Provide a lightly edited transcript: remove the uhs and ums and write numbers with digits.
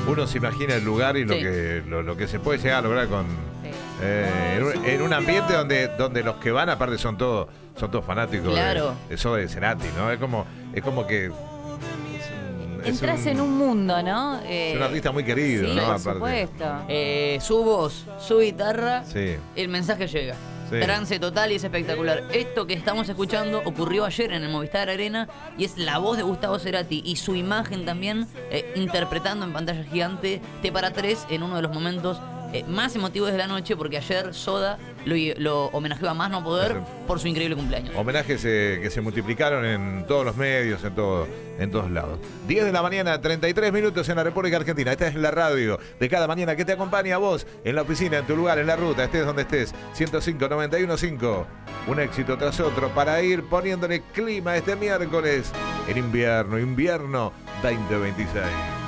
uno se imagina el lugar y lo que se puede llegar a lograr con en un ambiente donde los que van aparte son todos fanáticos de Soda y de Cerati, ¿no? Es como que entras en un mundo, ¿no? Es un artista muy querido, sí, ¿no? Por aparte. supuesto. Su voz, su guitarra, Sí. el mensaje llega. Sí. Trance total y es espectacular. Esto que estamos escuchando ocurrió ayer en el Movistar Arena y es la voz de Gustavo Cerati y su imagen también interpretando en pantalla gigante T para 3 en uno de los momentos más emotivos de la noche, porque ayer Soda lo homenajeó a más no poder por su increíble cumpleaños. Homenajes que se multiplicaron en todos los medios, en todos lados. 10 de la mañana, 33 minutos en la República Argentina. Esta es la radio de cada mañana que te acompaña a vos en la oficina, en tu lugar, en la ruta, estés donde estés. 105-91-5. Un éxito tras otro para ir poniéndole clima este miércoles en invierno 2026.